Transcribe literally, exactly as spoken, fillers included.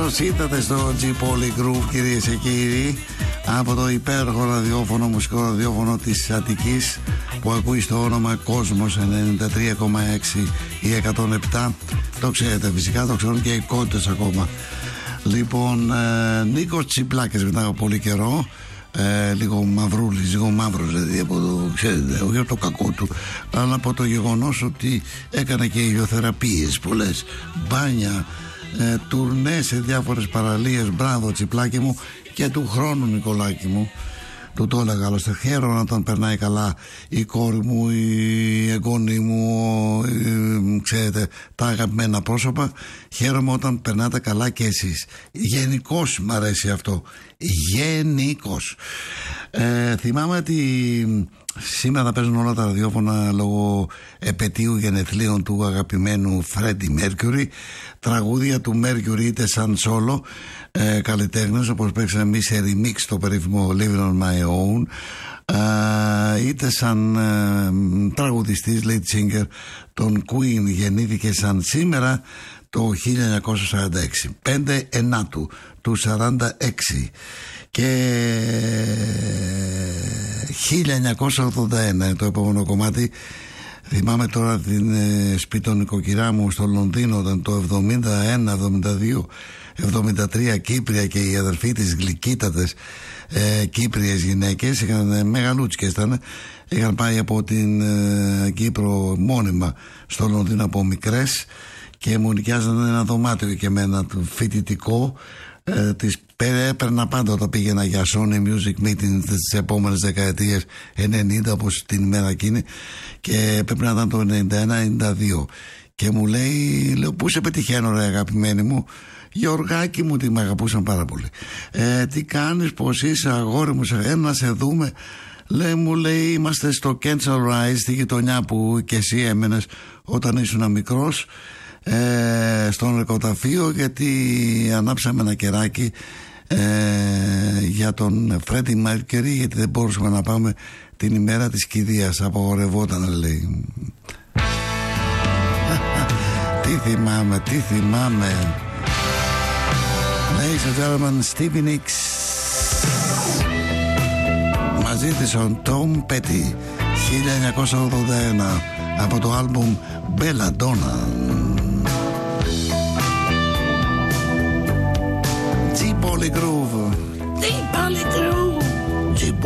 Καλώς ήρθατε στο G-Poly Groove, κυρίες και κύριοι, από το υπέροχο ραδιόφωνο, μουσικό ραδιόφωνο της Αττικής, που ακούει στο όνομα Κόσμος ενενήντα τρία κόμμα έξι ή εκατόν επτά. Το ξέρετε φυσικά, το ξέρουν και οι κόντες ακόμα. Λοιπόν, ε, Νίκος Τσιπλάκης μετά από πολύ καιρό. Ε, λίγο μαυρούλης, λίγο μαύρος δηλαδή, από το, ξέρετε, όχι από το κακό του, αλλά από το γεγονός ότι έκανε και ηλιοθεραπείες πολλές, μπάνια, ε, τουρνέ σε διάφορες παραλίες. Μπράβο Τσιπλάκη μου, και του χρόνου Νικολάκη μου. Του το έλεγα άλλωστε, χαίρομαι όταν περνάει καλά η κόρη μου, η εγγόνη μου, η, ξέρετε, τα αγαπημένα πρόσωπα. Χαίρομαι όταν περνάτε καλά και εσείς. Γενικώς μ' αρέσει αυτό. Γενικώς. Ε, θυμάμαι ότι σήμερα θα παίζουν όλα τα ραδιόφωνα λόγω επετείου γενεθλίων του αγαπημένου Φρέντι Μέρκιουρι. Τραγούδια του Μέρκιουρι είτε σαν σόλο ε, καλλιτέχνες, όπως παίξαμε εμείς σε remix το περίφημο Living on My Own, ε, είτε σαν ε, τραγουδιστής lead singer των Queen. Γεννήθηκε σαν σήμερα το χίλια εννιακόσια σαράντα έξι, πέντε ενάτου του σαράντα έξι, και χίλια εννιακόσια ογδόντα ένα είναι το επόμενο κομμάτι. Θυμάμαι τώρα την ε, σπιτονικοκυρά μου στο Λονδίνο, όταν το εβδομήντα ένα, εβδομήντα δύο, εβδομήντα τρία Κύπρια και οι αδερφοί της γλυκύτατες ε, Κύπριες γυναίκες, είχαν ε, μεγαλούτσικες ήταν, είχαν πάει από την ε, Κύπρο μόνιμα στο Λονδίνο από μικρές, και μου νοικιάζανε ένα δωμάτιο και εμένα φοιτητικό. Ε, τις έπαιρνα πάντα όταν πήγαινα για Sony Music Meetings τις επόμενες δεκαετίες, ενενήντα όπως την ημέρα εκείνη, και πρέπει να ήταν το ενενήντα ένα ενενήντα δύο, και μου λέει, λέω, πού σε πετυχαίνω ρε αγαπημένη μου? Γιωργάκη μου, τι με αγαπούσαν πάρα πολύ. Ε, τι κάνεις, πως είσαι αγόρι μου, σε ένα σε δούμε. Λέει, μου λέει, είμαστε στο Kensal Rise, στη γειτονιά που και εσύ έμενες όταν ήσουν μικρός, Ε, στο νεκροταφείο, γιατί ανάψαμε ένα κεράκι ε, για τον Φρέντι Μέρκιουρι, γιατί δεν μπορούσαμε να πάμε την ημέρα της κηδείας, απαγορευόταν, λέει. Τι θυμάμαι, τι θυμάμαι. Ladies and gentlemen, Stevie Nicks μαζί της ο Tom Petty, χίλια εννιακόσια ογδόντα ένα, από το άλμπουμ Belladonna. G-Poly Groove. G-Poly Groove.